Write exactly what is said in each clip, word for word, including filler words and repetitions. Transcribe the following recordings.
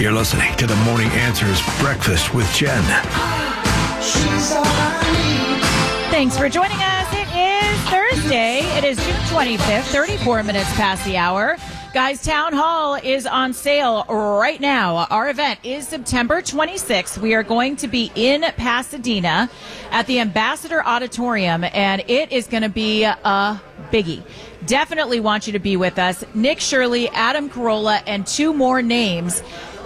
You're listening to the Morning Answers Breakfast with Jen. Thanks for joining us. It is Thursday. It is June twenty-fifth, thirty-four minutes past the hour. Guys, Town Hall is on sale right now. Our event is September twenty-sixth. We are going to be in Pasadena at the Ambassador Auditorium, and it is going to be a biggie. Definitely want you to be with us. Nick Shirley, Adam Carolla, and two more names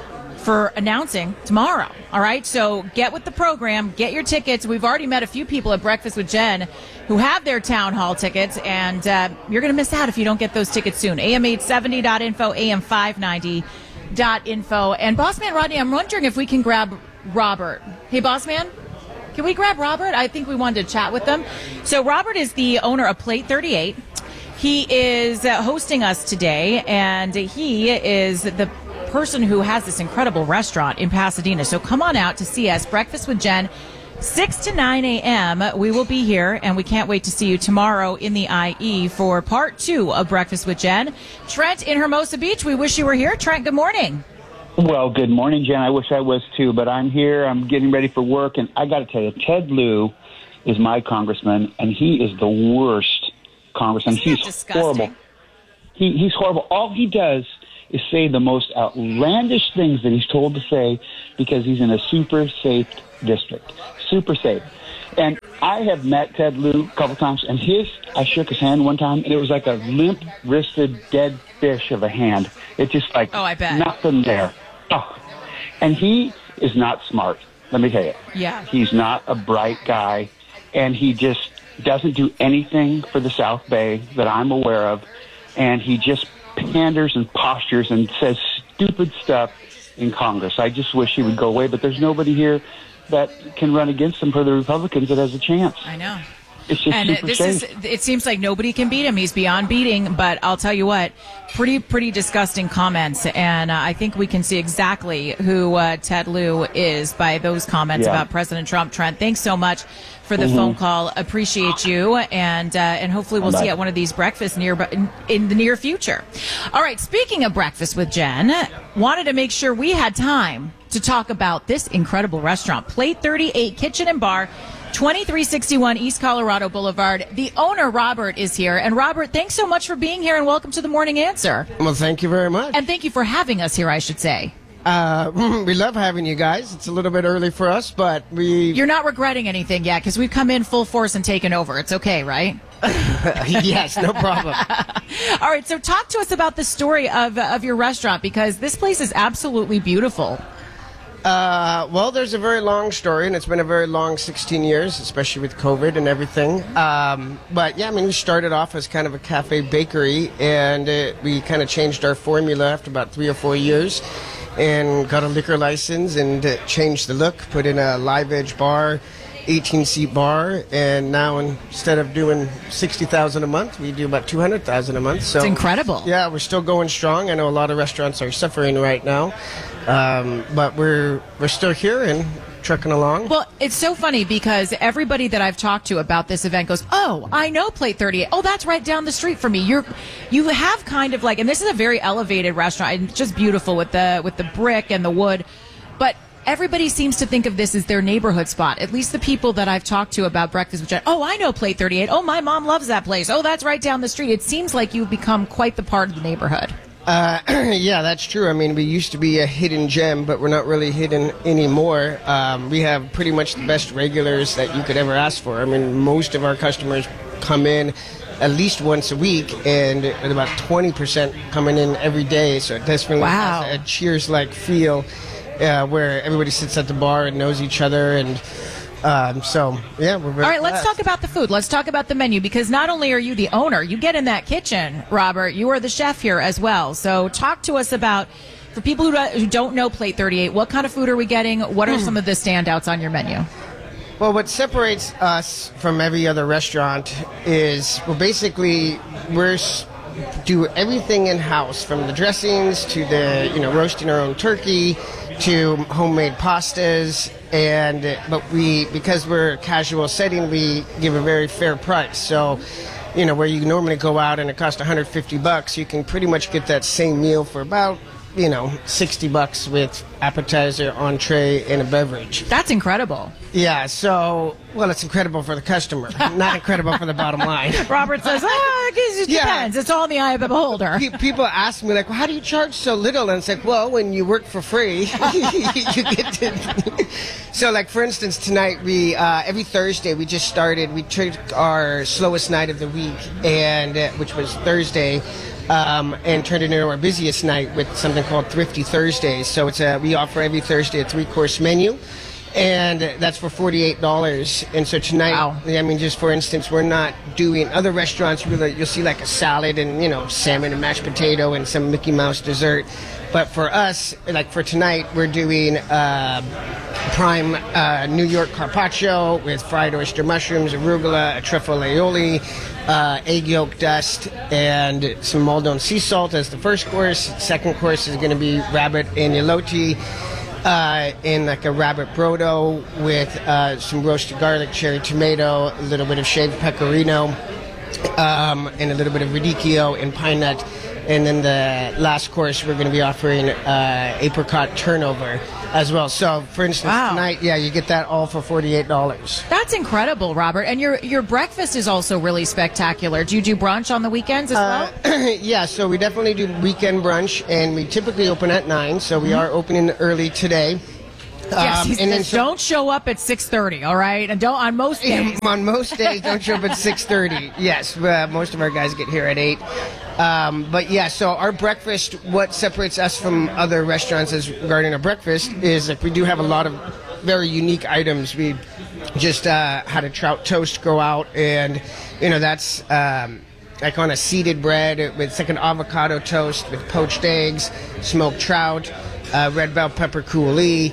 for announcing tomorrow. All right, so get with the program, get your tickets. We've already met a few people at Breakfast with Jen who have their town hall tickets, and uh, you're going to miss out if you don't get those tickets soon. A M eight seventy dot info, A M five ninety dot info. And Bossman Rodney, I'm wondering if we can grab Robert. Hey, Bossman, can we grab Robert? I think we wanted to chat with them. So Robert is the owner of Plate thirty-eight. He is uh, hosting us today, and he is the person who has this incredible restaurant in Pasadena. So come on out to see us. Breakfast with Jen, six to nine a.m. We will be here, and we can't wait to see you tomorrow in the I E for part two of Breakfast with Jen. Trent in Hermosa Beach, we wish you were here. Trent, good morning. Well, good morning, Jen. I wish I was too, but I'm here. I'm getting ready for work, and I got to tell you, Ted Lieu is my congressman, and he is the worst congressman. Isn't that He's disgusting? horrible. He, he's horrible. All he does is say the most outlandish things that he's told to say because he's in a super safe district. Super safe. And I have met Ted Lieu a couple times, and his, I shook his hand one time, and it was like a limp-wristed dead fish of a hand. It's just like oh, I bet. nothing there. Oh. And he is not smart, let me tell you. Yeah. He's not a bright guy, and he just doesn't do anything for the South Bay that I'm aware of, and he just panders and postures and says stupid stuff in Congress. I just wish he would go away, but there's nobody here that can run against him for the Republicans that has a chance. I know. It's just and super this safe. is it seems like nobody can beat him. He's beyond beating, but I'll tell you what, pretty pretty disgusting comments, and uh, I think we can see exactly who uh, Ted Lieu is by those comments Yeah. about President Trump. Trent, thanks so much for the Mm-hmm. phone call. Appreciate you, and uh, and hopefully we'll Bye. see you at one of these breakfasts near in, in the near future. All right, speaking of Breakfast with Jen, wanted to make sure we had time to talk about this incredible restaurant, Plate thirty-eight Kitchen and Bar, twenty-three sixty-one East Colorado Boulevard. The owner, Robert, is here. And Robert, thanks so much for being here, and welcome to the Morning Answer. Well, thank you very much. And thank you for having us here, I should say. Uh, we love having you guys. It's a little bit early for us, but we... You're not regretting anything yet, because we've come in full force and taken over. It's okay, right? Yes, no problem. All right, so talk to us about the story of, of your restaurant, because this place is absolutely beautiful. Uh, well, there's a very long story, and it's been a very long sixteen years, especially with COVID and everything. Um, but, yeah, I mean, we started off as kind of a cafe bakery, and it, we kind of changed our formula after about three or four years and got a liquor license and uh, changed the look, put in a live edge bar, eighteen-seat bar, and now instead of doing sixty thousand dollars a month, we do about two hundred thousand dollars a month. So It's incredible. Yeah, we're still going strong. I know a lot of restaurants are suffering right now, um, but we're we're still here and trucking along. Well, it's so funny because everybody that I've talked to about this event goes, "Oh, I know Plate thirty-eight. Oh, that's right down the street from me." You're, you have kind of like, and this is a very elevated restaurant, and it's just beautiful with the with the brick and the wood, but everybody seems to think of this as their neighborhood spot. At least the people that I've talked to about Breakfast with Jen. Oh, I know Plate thirty-eight. Oh, my mom loves that place. Oh, that's right down the street. It seems like you've become quite the part of the neighborhood. Uh, yeah, that's true. I mean, we used to be a hidden gem, but we're not really hidden anymore. Um, we have pretty much the best regulars that you could ever ask for. I mean, most of our customers come in at least once a week, and about twenty percent coming in every day. So it definitely Wow. has a Cheers-like feel uh, where everybody sits at the bar and knows each other. And um, so, yeah, we're very All right, let's blessed. talk about the food. Let's talk about the menu, because not only are you the owner, you get in that kitchen, Robert, you are the chef here as well. So talk to us about, for people who don't- who don't know Plate thirty-eight, what kind of food are we getting? What are some of the standouts on your menu? Well, what separates us from every other restaurant is, well, basically, we're s- do everything in-house, from the dressings to the, you know, roasting our own turkey to homemade pastas. And but we, because we're a casual setting, we give a very fair price. So, you know, where you normally go out and it costs one hundred fifty bucks, you can pretty much get that same meal for about you know, sixty bucks with appetizer, entree, and a beverage. That's incredible. Yeah, so, well, it's incredible for the customer, not incredible for the bottom line. Robert says, oh, it just Yeah. depends. It's all in the eye of the beholder. Pe- People ask me, like, well, how do you charge so little? And it's like, well, when you work for free, you get to... So, like, for instance, tonight, we, uh, every Thursday, we just started, we took our slowest night of the week, and uh, which was Thursday, um, and turned it into our busiest night with something called Thrifty Thursdays. So it's a, we offer every Thursday a three-course menu. And that's for forty-eight dollars. And so tonight, Wow. I mean, just for instance, we're not doing other restaurants. Really, you'll see like a salad and, you know, salmon and mashed potato and some Mickey Mouse dessert. But for us, like for tonight, we're doing uh, prime uh, New York carpaccio with fried oyster mushrooms, arugula, a truffle aioli, uh, egg yolk dust, and some Maldon sea salt as the first course. Second course is going to be rabbit agnolotti. Uh, in like a rabbit brodo with uh, some roasted garlic, cherry tomato, a little bit of shaved pecorino, um, and a little bit of radicchio and pine nut. And then the last course, we're going to be offering uh, apricot turnover as well. So, for instance, Wow. tonight, yeah, you get that all for forty-eight dollars. That's incredible, Robert. And your your breakfast is also really spectacular. Do you do brunch on the weekends as well? Yeah, so we definitely do weekend brunch, and we typically open at nine, so we are opening early today. Yes, Um, he and then says, so- don't show up at six thirty, all right? And don't on most days. On most days, don't show up at six thirty. Yes, uh, most of our guys get here at eight. Um, but yeah, so our breakfast, what separates us from other restaurants as regarding our breakfast is like we do have a lot of very unique items. We just uh, had a trout toast go out, and you know that's um, like on a seeded bread with it's like an avocado toast with poached eggs, smoked trout, uh, red bell pepper coulis.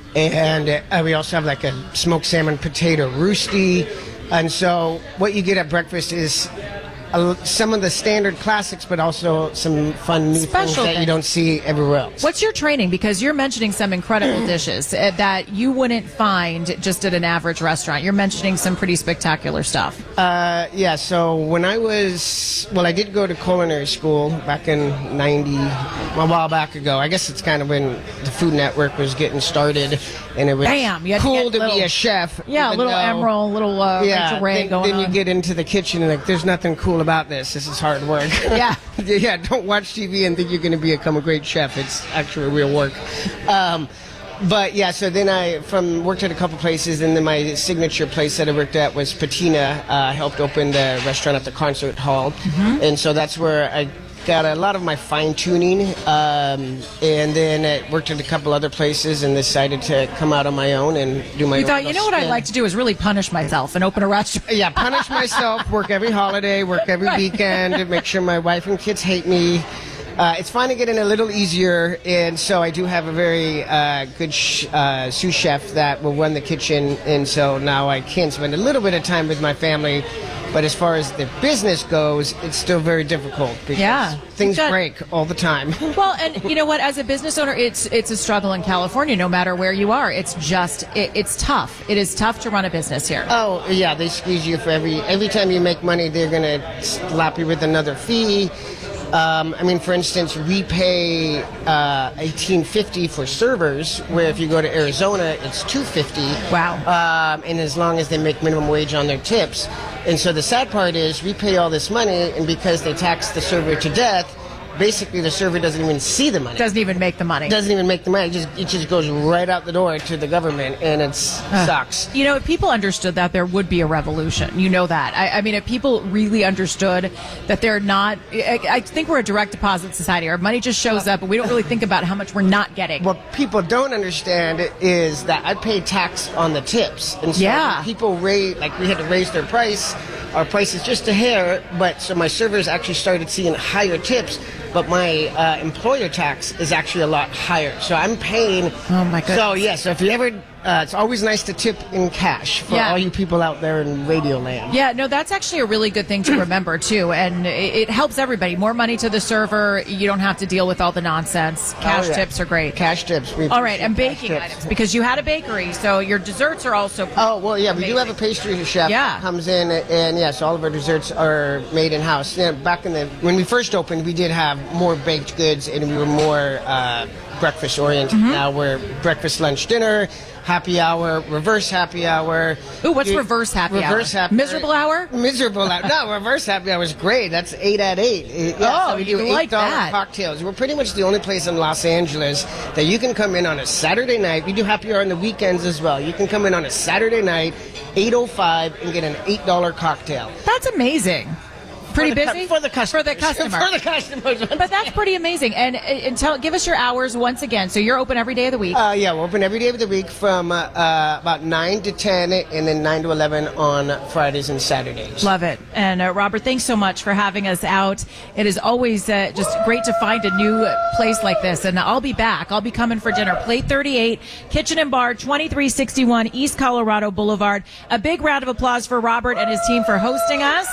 And uh, we also have like a smoked salmon potato roosty. And so what you get at breakfast is uh, some of the standard classics, but also some fun new Special things that things. you don't see everywhere else. What's your training? Because you're mentioning some incredible dishes uh, that you wouldn't find just at an average restaurant. You're mentioning some pretty spectacular stuff. Uh, yeah, so when I was, well, I did go to culinary school back in ninety, a while back ago. I guess it's kind of when the Food Network was getting started, and it was Bam, you had to cool get to, little- be a chef. Yeah, a even little though- Emerald, little uh, Yeah, Rachel Ray then, going then on. you get into the kitchen and like, there's nothing cool about this. This is hard work. Yeah. Yeah, don't watch T V and think you're going to become a great chef. It's actually real work. Um, but yeah, so then I from worked at a couple places, and then my signature place that I worked at was Patina. Uh, I helped open the restaurant at the concert hall, Mm-hmm. and so that's where I got a lot of my fine tuning. Um, and then I worked at a couple other places, and decided to come out on my own and do my. You own thought, you know what I'd spin. like to do is really punish myself and open a restaurant. Yeah, punish myself, work every holiday, work every Right. weekend, make sure my wife and kids hate me. Uh, it's finally getting a little easier, and so I do have a very uh, good sh- uh, sous chef that will run the kitchen, and so now I can spend a little bit of time with my family. But as far as the business goes, it's still very difficult because Yeah. things You've got- break all the time. Well, and you know what? As a business owner, it's it's a struggle in California. No matter where you are, it's just it, it's tough. It is tough to run a business here. Oh yeah, they squeeze you for every every time you make money. They're gonna slap you with another fee. Um, I mean, for instance, we pay uh, eighteen fifty for servers, where if you go to Arizona, it's two fifty. Wow. Um, and as long as they make minimum wage on their tips. And so the sad part is, we pay all this money, and because they tax the server to death, basically the server doesn't even see the money. Doesn't even make the money. Doesn't even make the money. It just it just goes right out the door to the government, and it sucks. You know, if people understood that, there would be a revolution. You know that. I, I mean, if people really understood that they're not, I, I think we're a direct deposit society. Our money just shows up, but we don't really think about how much we're not getting. What people don't understand is that I pay tax on the tips, and so Yeah. when people raise, like we had to raise their price. Our price is just a hair, but so my servers actually started seeing higher tips, but my uh, employer tax is actually a lot higher. So I'm paying. Oh, my goodness. So yeah, so if you ever uh, it's always nice to tip in cash for Yeah. all you people out there in radio land. Yeah, no, that's actually a really good thing to remember, too. And it, it helps everybody. More money to the server. You don't have to deal with all the nonsense. Cash Oh, yeah. tips are great. Cash tips. We All right, and appreciate baking cash tips. items, because you had a bakery, so your desserts are also... Oh, well, yeah, we do have a amazing. pastry chef Yeah. that comes in, and yes, all of our desserts are made in-house. Yeah, back in the, when we first opened, we did have more baked goods, and we were more uh, breakfast-oriented. Mm-hmm. Now we're breakfast, lunch, dinner, happy hour, reverse happy hour. Ooh, what's You- reverse happy hour? reverse happy Miserable hour? Miserable hour. No, reverse happy hour is great. That's eight at eight. Uh, Yeah, Oh, so we you do like eight dollar that. cocktails. We're pretty much the only place in Los Angeles that you can come in on a Saturday night. We do happy hour on the weekends as well. You can come in on a Saturday night, eight oh five, and get an eight dollar cocktail. That's amazing. Pretty For the cu- busy? for the customer. For the customer. for the customers. But that's pretty amazing. And, and tell, give us your hours once again. So you're open every day of the week. Uh, yeah, we're open every day of the week from uh, uh, about nine to ten, and then nine to eleven on Fridays and Saturdays. Love it. And uh, Robert, thanks so much for having us out. It is always uh, just great to find a new place like this. And I'll be back. I'll be coming for dinner. Plate thirty-eight, Kitchen and Bar, twenty-three sixty-one East Colorado Boulevard. A big round of applause for Robert and his team for hosting us.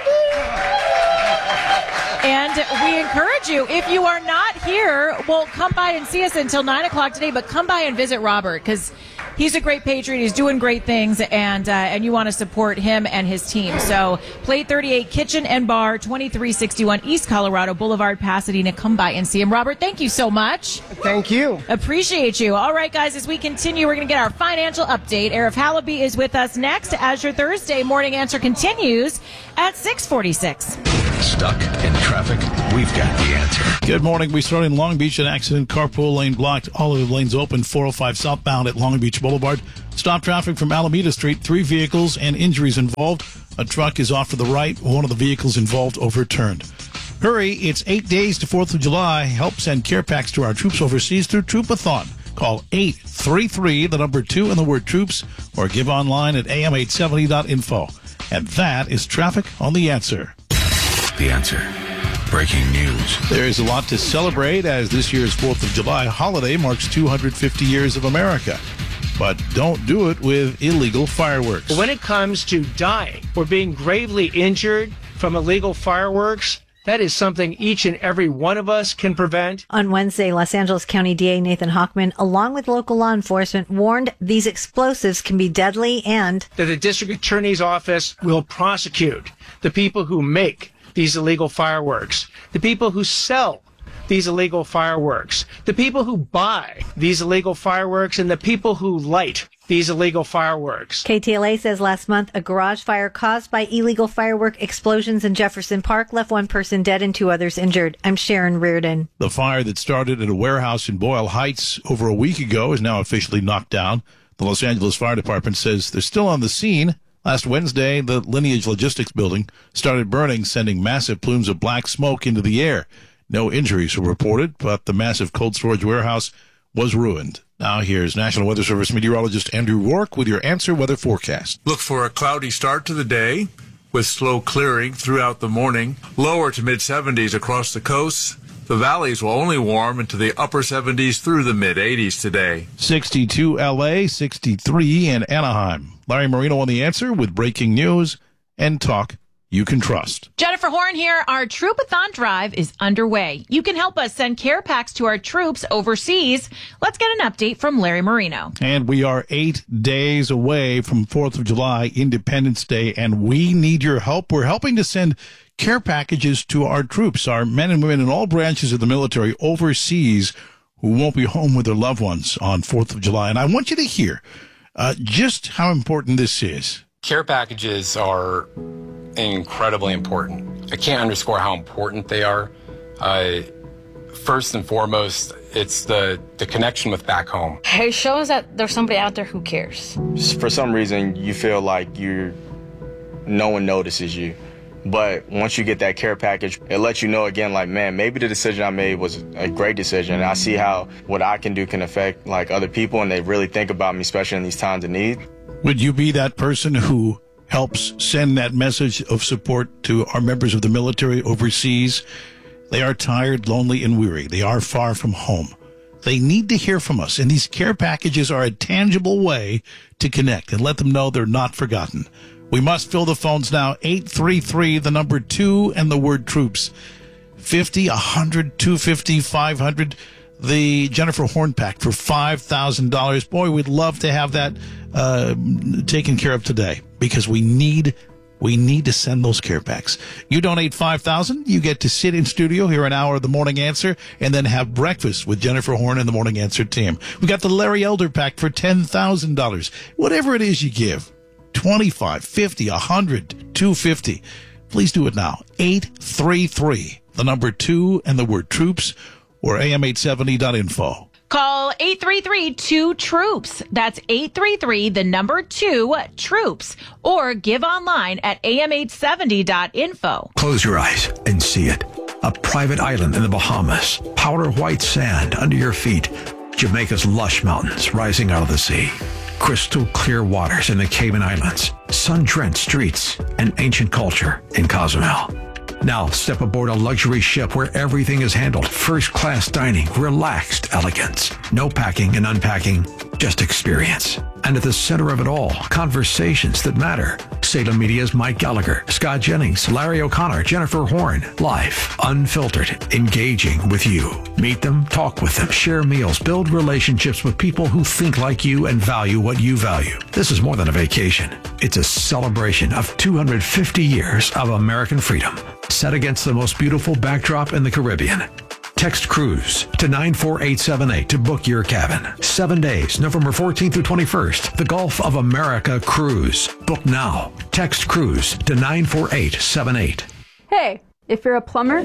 And we encourage you, if you are not here, well, come by and see us until nine o'clock today, but come by and visit Robert, because he's a great patriot. He's doing great things, and uh, and you want to support him and his team. So Plate thirty-eight, Kitchen and Bar, twenty-three sixty-one East Colorado Boulevard, Pasadena. Come by and see him. Robert, thank you so much. Thank you. Appreciate you. All right, guys, as we continue, we're going to get our financial update. Arif Halaby is with us next as your Thursday morning answer continues at six forty-six. Stuck in traffic? We've got the answer. Good morning. We start in Long Beach. An accident. Carpool lane blocked. All of the lanes open. four oh five southbound at Long Beach Boulevard. Stop traffic from Alameda Street. Three vehicles and injuries involved. A truck is off to the right. One of the vehicles involved overturned. Hurry. It's eight days to fourth of July. Help send care packs to our troops overseas through Troopathon. Call eight three three, the number two, and the word troops, or give online at a m eight seventy dot info. And that is traffic on The Answer. The answer. Breaking news. There is a lot to celebrate as this year's fourth of July holiday marks two hundred fifty years of America. But don't do it with illegal fireworks. When it comes to dying or being gravely injured from illegal fireworks, that is something each and every one of us can prevent. On Wednesday, Los Angeles County D A Nathan Hochman, along with local law enforcement, warned these explosives can be deadly and That the district attorney's office will prosecute the people who make these illegal fireworks, the people who sell these illegal fireworks, the people who buy these illegal fireworks, and the people who light these illegal fireworks. K T L A says last month a garage fire caused by illegal firework explosions in Jefferson Park left one person dead and two others injured. I'm Sharon Reardon. The fire that started at a warehouse in Boyle Heights over a week ago is now officially knocked down. The Los Angeles Fire Department says they're still on the scene. Last Wednesday, the Lineage Logistics building started burning, sending massive plumes of black smoke into the air. No injuries were reported, but the massive cold storage warehouse was ruined. Now here's National Weather Service meteorologist Andrew Rourke with your Answer Weather forecast. Look for a cloudy start to the day with slow clearing throughout the morning. Lower to mid seventies across the coast. The valleys will only warm into the upper seventies through the mid eighties today. sixty-two L A, sixty-three in Anaheim. Larry Marino on The Answer with breaking news and talk you can trust. Jennifer Horn here. Our Troopathon drive is underway. You can help us send care packs to our troops overseas. Let's get an update from Larry Marino. And we are eight days away from fourth of July, Independence Day, and we need your help. We're helping to send care packages to our troops, our men and women in all branches of the military overseas who won't be home with their loved ones on fourth of July. And I want you to hear uh, just how important this is. Care packages are incredibly important. I can't underscore how important they are. Uh, first and foremost, it's the, the connection with back home. It shows that there's somebody out there who cares. For some reason, you feel like you're, no one notices you. But once you get that care package, it lets you know again, like, man, maybe the decision I made was a great decision. And I see how what I can do can affect, like, other people, and they really think about me, especially in these times of need. Would you be that person who helps send that message of support to our members of the military overseas? They are tired, lonely, and weary. They are far from home. They need to hear from us, and these care packages are a tangible way to connect and let them know they're not forgotten. We must fill the phones now. eight three three, the number two, and the word troops. fifty, one hundred, two fifty, five hundred. The Jennifer Horn pack for five thousand dollars. Boy, we'd love to have that uh, taken care of today because we need we need to send those care packs. You donate five thousand dollars, you get to sit in studio, hear an hour of the Morning Answer, and then have breakfast with Jennifer Horn and the Morning Answer team. We got the Larry Elder pack for ten thousand dollars. Whatever it is you give, twenty-five, fifty, one hundred, two fifty. Please do it now. eight three three, the number two, and the word troops, or A M eight seventy dot info. Call eight three three, two, troops. That's eight three three, the number two, troops. Or give online at A M eight seventy dot info. Close your eyes and see it. A private island in the Bahamas. Powder white sand under your feet. Jamaica's lush mountains rising out of the sea. Crystal clear waters in the Cayman Islands. Sun-drenched streets and ancient culture in Cozumel. Now step aboard a luxury ship where everything is handled. First-class dining, relaxed elegance. No packing and unpacking, just experience. And at the center of it all, conversations that matter. Salem Media's Mike Gallagher, Scott Jennings, Larry O'Connor, Jennifer Horn. Live, unfiltered, engaging with you. Meet them, talk with them, share meals, build relationships with people who think like you and value what you value. This is more than a vacation. It's a celebration of two hundred fifty years of American freedom, set against the most beautiful backdrop in the Caribbean. Text cruise to nine four eight seven eight to book your cabin. Seven days, November fourteenth through twenty-first. The Gulf of America Cruise. Book now. Text cruise to nine four eight seven eight. Hey, if you're a plumber,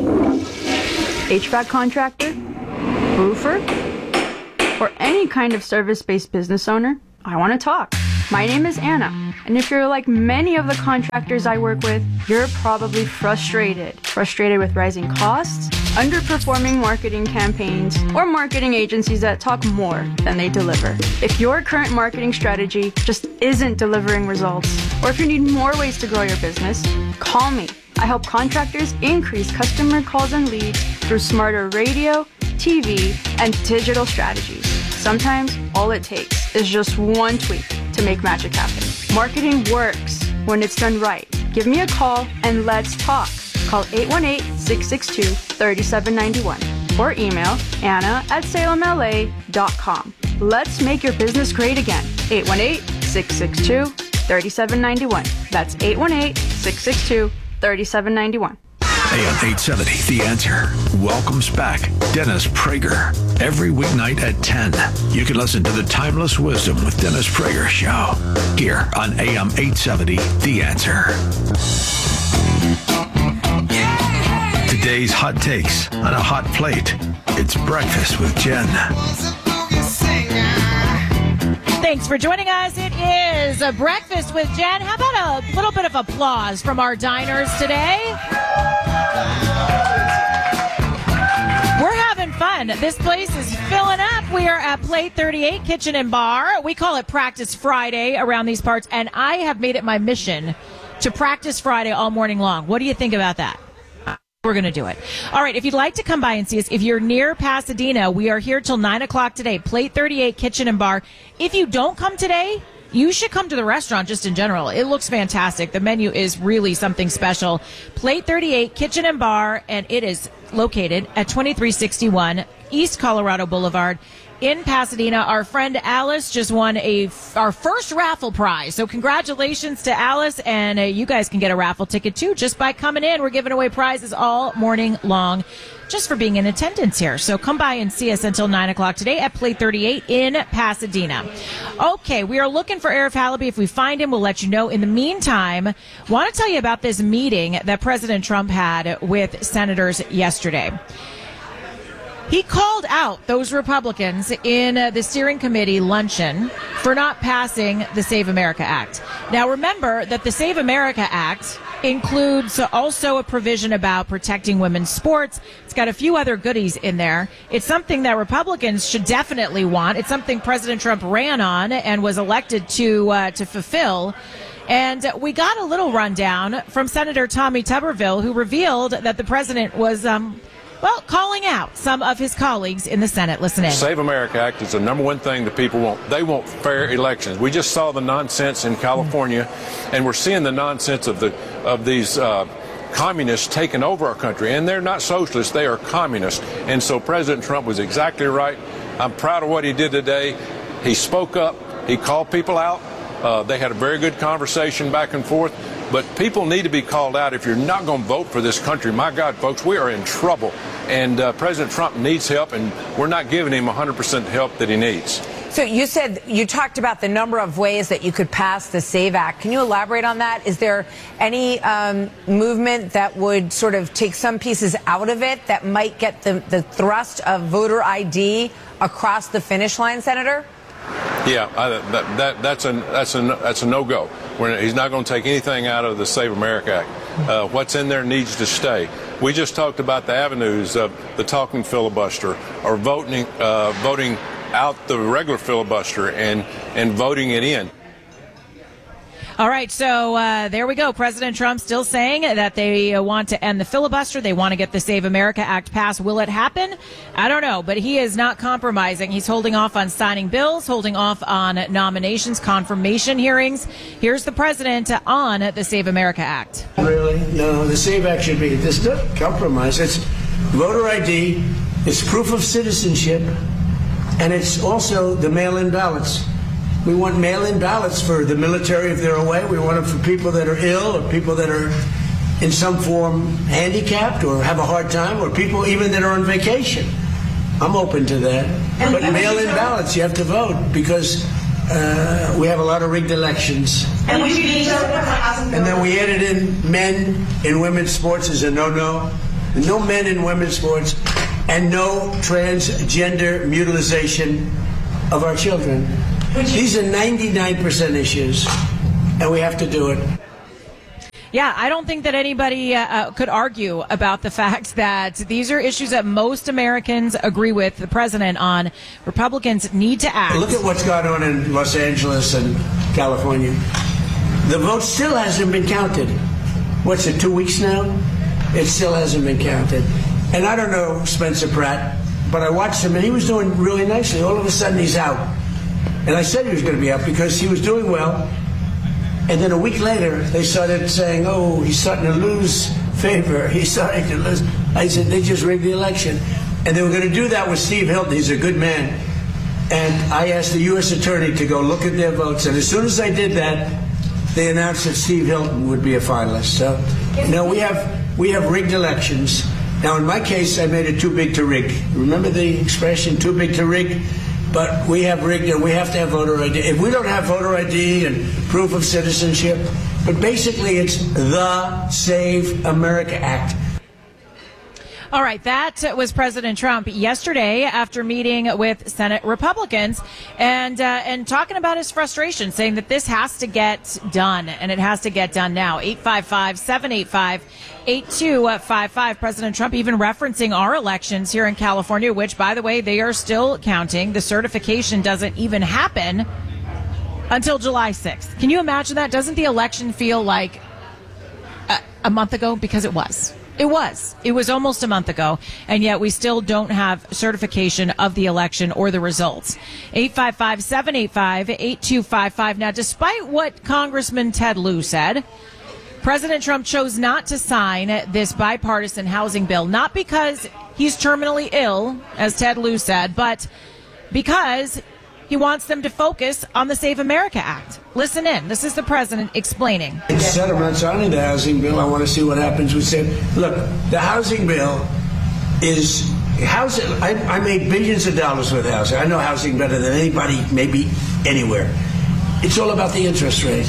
H V A C contractor, roofer, or any kind of service-based business owner, I want to talk. My name is Anna, and if you're like many of the contractors I work with, you're probably frustrated. Frustrated with rising costs, underperforming marketing campaigns, or marketing agencies that talk more than they deliver. If your current marketing strategy just isn't delivering results, or if you need more ways to grow your business, call me. I help contractors increase customer calls and leads through smarter radio, T V, and digital strategies. Sometimes all it takes is just one tweak to make magic happen. Marketing works when it's done right. Give me a call and let's talk. Call eight one eight, six six two, three seven nine one or email Anna at salem L A dot com. Let's make your business great again. eight one eight, six six two, three seven nine one. That's eight one eight, six six two, three seven nine one. A M eight seventy, The Answer, welcomes back Dennis Prager. Every weeknight at ten, you can listen to the Timeless Wisdom with Dennis Prager show here on A M eight seventy, The Answer. Today's hot takes on a hot plate. It's Breakfast with Jen. Thanks for joining us. It is a Breakfast with Jen. How about a little bit of applause from our diners today? We're having fun. This place is filling up. We are at Plate thirty-eight Kitchen and Bar. We call it Practice Friday around these parts, and I have made it my mission to practice Friday all morning long. What do you think about that? We're going to do it. All right. If you'd like to come by and see us, if you're near Pasadena, we are here till nine o'clock today. Plate thirty-eight Kitchen and Bar. If you don't come today, you should come to the restaurant just in general. It looks fantastic. The menu is really something special. Plate thirty-eight Kitchen and Bar, and it is located at twenty-three sixty-one East Colorado Boulevard in Pasadena. Our friend Alice just won a our first raffle prize. So congratulations to Alice, and uh, you guys can get a raffle ticket too just by coming in. We're giving away prizes all morning long just for being in attendance here. So come by and see us until nine o'clock today at Plate thirty-eight in Pasadena. Okay, we are looking for Arif Halaby. If we find him, we'll let you know. In the meantime, want to tell you about this meeting that President Trump had with senators yesterday. He called out those Republicans in uh, the steering committee luncheon for not passing the Save America Act. Now, remember that the Save America Act includes also a provision about protecting women's sports. It's got a few other goodies in there. It's something that Republicans should definitely want. It's something President Trump ran on and was elected to uh, to fulfill. And we got a little rundown from Senator Tommy Tuberville, who revealed that the president was um, well, calling out some of his colleagues in the Senate. Listen in. Save America Act is the number one thing that people want. They want fair elections. We just saw the nonsense in California, and we're seeing the nonsense of the of these uh, communists taking over our country. And they're not socialists, they are communists. And so President Trump was exactly right. I'm proud of what he did today. He spoke up. He called people out. Uh, they had a very good conversation back and forth. But people need to be called out. If you're not going to vote for this country, my God, folks, we are in trouble. And uh, President Trump needs help, and we're not giving him one hundred percent help that he needs. So you said you talked about the number of ways that you could pass the SAVE Act. Can you elaborate on that? Is there any um, movement that would sort of take some pieces out of it that might get the, the thrust of voter I D across the finish line, Senator? Yeah, I, that, that, that's a that's a that's a no-go. We're, he's not going to take anything out of the Save America Act. Uh, what's in there needs to stay. We just talked about the avenues of the talking filibuster, or voting uh, voting out the regular filibuster and and voting it in. All right, so uh, there we go. President Trump still saying that they uh, want to end the filibuster. They want to get the Save America Act passed. Will it happen? I don't know, but he is not compromising. He's holding off on signing bills, holding off on nominations, confirmation hearings. Here's the president on the Save America Act. Really? No, the Save Act should be, this is not compromise. It's voter I D, it's proof of citizenship, and it's also the mail-in ballots. We want mail-in ballots for the military if they're away. We want them for people that are ill, or people that are in some form handicapped or have a hard time, or people even that are on vacation. I'm open to that. And but mail-in ballots, you have to vote, because uh, we have a lot of rigged elections. And, we and then we added in men in women's sports as a no-no. No men in women's sports, and no transgender mutilization of our children. These are ninety-nine percent issues, and we have to do it. Yeah, I don't think that anybody uh, could argue about the fact that these are issues that most Americans agree with the president on. Republicans need to act. Look at what's gone on in Los Angeles and California. The vote still hasn't been counted. What's it, two weeks now? It still hasn't been counted. And I don't know Spencer Pratt, but I watched him, and he was doing really nicely. All of a sudden, he's out. And I said he was going to be out because he was doing well. And then a week later, they started saying, oh, he's starting to lose favor. He's starting to lose. I said, they just rigged the election. And they were going to do that with Steve Hilton. He's a good man. And I asked the U S attorney to go look at their votes. And as soon as I did that, they announced that Steve Hilton would be a finalist. So, no, we have, we have rigged elections. Now, in my case, I made it too big to rig. Remember the expression, too big to rig? But we have rigged it. We have to have voter I D. If we don't have voter I D and proof of citizenship, but basically it's the Save America Act. All right, that was President Trump yesterday after meeting with Senate Republicans and uh, and talking about his frustration, saying that this has to get done, and it has to get done now. eight five five, seven eight five, eight two five five. President Trump even referencing our elections here in California, which, by the way, they are still counting. The certification doesn't even happen until July sixth. Can you imagine that? Doesn't the election feel like a, a month ago? Because it was. It was. It was almost a month ago, and yet we still don't have certification of the election or the results. eight five five, seven eight five, eight two five five. Now, despite what Congressman Ted Lieu said, President Trump chose not to sign this bipartisan housing bill, not because he's terminally ill, as Ted Lieu said, but because he wants them to focus on the Save America Act. Listen in. This is the president explaining. Instead of not signing the housing bill, I want to see what happens with Save. Look, the housing bill is housing. I, I made billions of dollars with housing. I know housing better than anybody, maybe anywhere. It's all about the interest rate.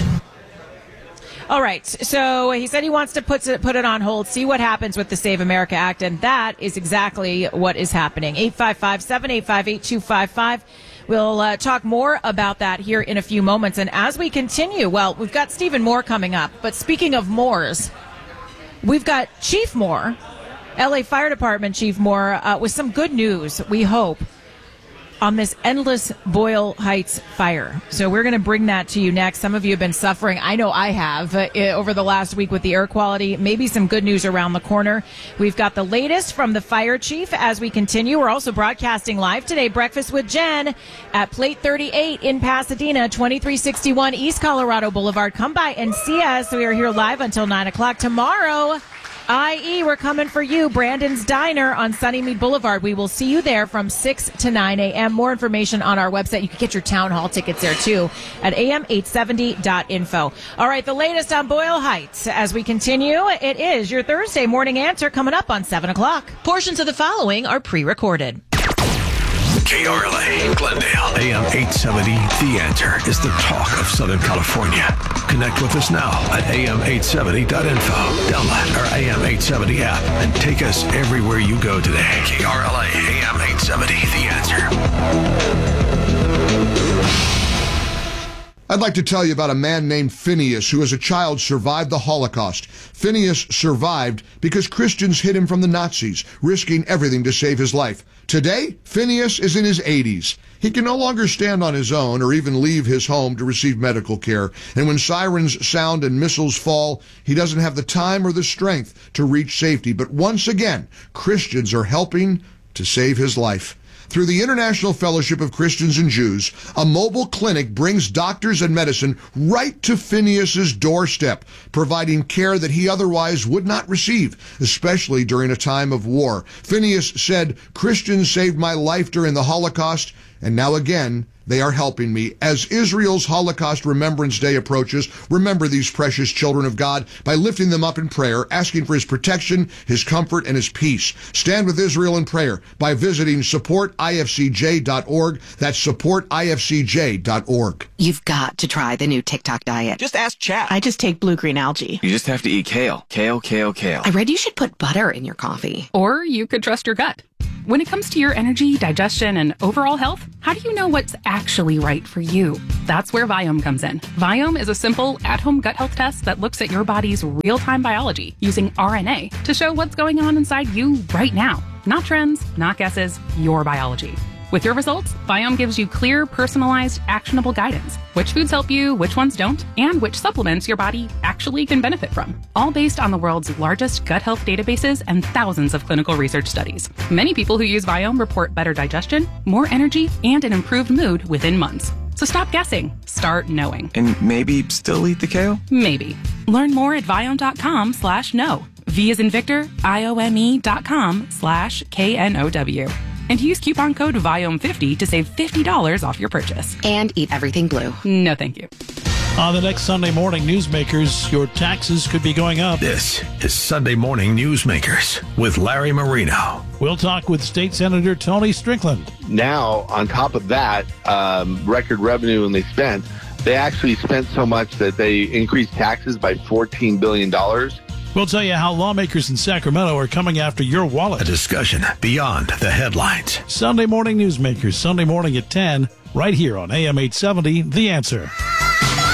All right. So he said he wants to put it, put it on hold, see what happens with the Save America Act, and that is exactly what is happening. eight five five, seven eight five, eight two five five. We'll uh, talk more about that here in a few moments. And as we continue, well, we've got Stephen Moore coming up. But speaking of Moores, we've got Chief Moore, L A Fire Department Chief Moore, uh, with some good news, we hope. on this endless Boyle Heights fire. So we're going to bring that to you next. Some of you have been suffering. I know I have uh, over the last week with the air quality. Maybe some good news around the corner. We've got the latest from the fire chief as we continue. We're also broadcasting live today, Breakfast with Jen at Plate thirty-eight in Pasadena, twenty-three sixty-one East Colorado Boulevard. Come by and see us. We are here live until nine o'clock tomorrow. I E, we're coming for you. Brandon's Diner on Sunnymead Boulevard. We will see you there from six to nine a.m. More information on our website. You can get your town hall tickets there, too, at a m eight seventy dot info. All right, the latest on Boyle Heights. As we continue, it is your Thursday morning answer coming up on seven o'clock. Portions of the following are pre-recorded. K R L A, Glendale, A M eight seventy. The Answer is the talk of Southern California. Connect with us now at a m eight seventy dot info. Download our A M eight seventy app and take us everywhere you go today. K R L A, A M eight seventy. The Answer. I'd like to tell you about a man named Phineas who as a child survived the Holocaust. Phineas survived because Christians hid him from the Nazis, risking everything to save his life. Today, Phineas is in his eighties. He can no longer stand on his own or even leave his home to receive medical care. And when sirens sound and missiles fall, he doesn't have the time or the strength to reach safety. But once again, Christians are helping to save his life. Through the International Fellowship of Christians and Jews, a mobile clinic brings doctors and medicine right to Phineas's doorstep, providing care that he otherwise would not receive, especially during a time of war. Phineas said, "Christians saved my life during the Holocaust, and now again, they are helping me." As Israel's Holocaust Remembrance Day approaches, remember these precious children of God by lifting them up in prayer, asking for his protection, his comfort, and his peace. Stand with Israel in prayer by visiting support I F C J dot org. That's support I F C J dot org. You've got to try the new TikTok diet. Just ask chat. I just take blue-green algae. You just have to eat kale. Kale, kale, kale. I read you should put butter in your coffee. Or you could trust your gut. When it comes to your energy, digestion, and overall health, how do you know what's actually right for you? That's where Viome comes in. Viome is a simple, at-home gut health test that looks at your body's real-time biology using R N A to show what's going on inside you right now. Not trends, not guesses, your biology. With your results, Viome gives you clear, personalized, actionable guidance. Which foods help you, which ones don't, and which supplements your body actually can benefit from. All based on the world's largest gut health databases and thousands of clinical research studies. Many people who use Viome report better digestion, more energy, and an improved mood within months. So stop guessing. Start knowing. And maybe still eat the kale? Maybe. Learn more at Viome.com slash know. V as in Victor, I O M E dot com slash K N O W. And use coupon code Viome fifty to save fifty dollars off your purchase. And eat everything blue. No, thank you. On the next Sunday Morning Newsmakers, your taxes could be going up. This is Sunday Morning Newsmakers with Larry Marino. We'll talk with State Senator Tony Strickland. Now, on top of that, um, record revenue and they spent, they actually spent so much that they increased taxes by fourteen billion dollars. We'll tell you how lawmakers in Sacramento are coming after your wallet. A discussion beyond the headlines. Sunday Morning Newsmakers, Sunday morning at ten, right here on A M eight seventy, The Answer.